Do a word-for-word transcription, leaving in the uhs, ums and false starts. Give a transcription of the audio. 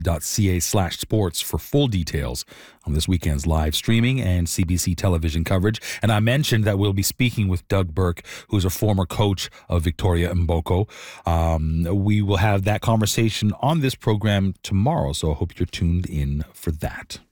dot c a slash sports for full details on this weekend's live streaming and C B C television coverage. And I mentioned that we'll be speaking with Doug Burke, who's a former coach of Victoria Mboko. Um, we will have that conversation on this program tomorrow, so I hope you're tuned in for that.